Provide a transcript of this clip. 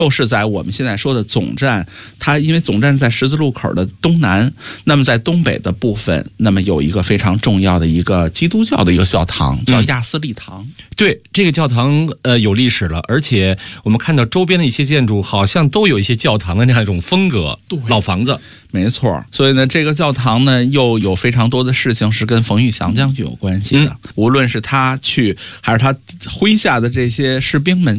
就是在我们现在说的总站，它因为总站在十字路口的东南，那么在东北的部分，那么有一个非常重要的一个基督教的一个教堂，叫亚斯利堂。 对，这个教堂有历史了，而且我们看到周边的一些建筑好像都有一些教堂的那样一种风格，老房子。 没错，所以呢，这个教堂呢又有非常多的事情是跟冯玉祥将军有关系的，无论是他去，还是他麾下的这些士兵们